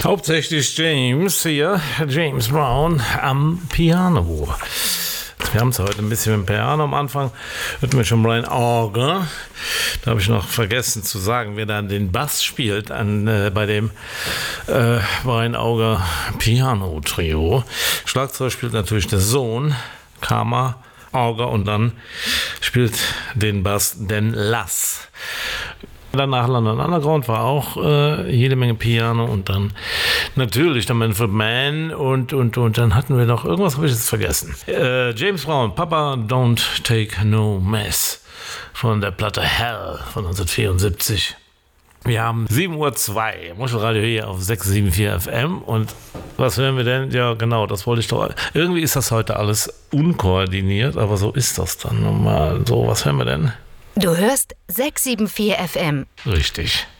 Hauptsächlich James Brown am Piano. Wir haben es heute ein bisschen mit dem Piano am Anfang. Hört mir schon Brian Auger. Da habe ich noch vergessen zu sagen, wer dann den Bass spielt bei dem Brian Auger Piano Trio. Schlagzeug spielt natürlich der Sohn, Karma Auger, und dann spielt den Bass Dan Lass. Danach London Underground war auch jede Menge Piano und dann natürlich der Manfred Mann und dann hatten wir noch irgendwas, habe ich jetzt vergessen. James Brown, Papa Don't Take No Mess von der Platte Hell von 1974. Wir haben 7:02 Uhr, Muschelradio hier auf 674 FM und was hören wir denn? Ja genau, das wollte ich doch. Irgendwie ist das heute alles unkoordiniert, aber so ist das dann normal. So, was hören wir denn? Du hörst 674 FM. Richtig.